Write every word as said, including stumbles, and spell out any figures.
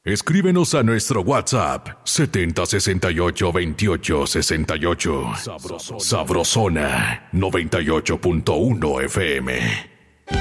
Escríbenos a nuestro WhatsApp setenta sesenta y ocho veintiocho sesenta y ocho. Sabrosona, Sabrosona noventa y ocho punto uno F M.